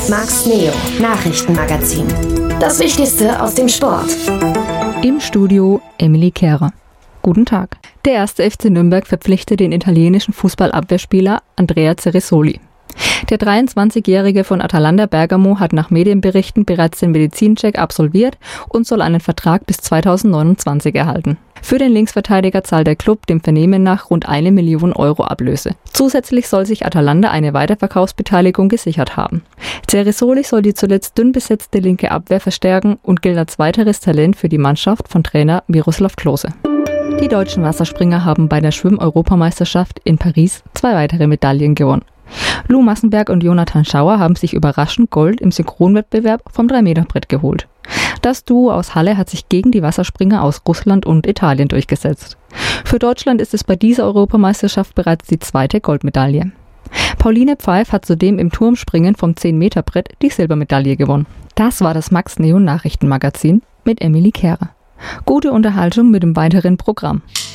Max Neo Nachrichtenmagazin. Das Wichtigste aus dem Sport. Im Studio Emily Kehrer. Guten Tag. Der 1. FC Nürnberg verpflichtet den italienischen Fußballabwehrspieler Andrea Ceresoli. Der 23-Jährige von Atalanta Bergamo hat nach Medienberichten bereits den Medizincheck absolviert und soll einen Vertrag bis 2029 erhalten. Für den Linksverteidiger zahlt der Klub dem Vernehmen nach rund 1 Million Euro Ablöse. Zusätzlich soll sich Atalanta eine Weiterverkaufsbeteiligung gesichert haben. Ceresoli soll die zuletzt dünn besetzte linke Abwehr verstärken und gilt als weiteres Talent für die Mannschaft von Trainer Miroslav Klose. Die deutschen Wasserspringer haben bei der Schwimm-Europameisterschaft in Paris 2 weitere Medaillen gewonnen. Lou Massenberg und Jonathan Schauer haben sich überraschend Gold im Synchronwettbewerb vom 3-Meter-Brett geholt. Das Duo aus Halle hat sich gegen die Wasserspringer aus Russland und Italien durchgesetzt. Für Deutschland ist es bei dieser Europameisterschaft bereits die 2. Goldmedaille. Pauline Pfeif hat zudem im Turmspringen vom 10-Meter-Brett die Silbermedaille gewonnen. Das war das Max Neo Nachrichtenmagazin mit Emily Kehrer. Gute Unterhaltung mit dem weiteren Programm.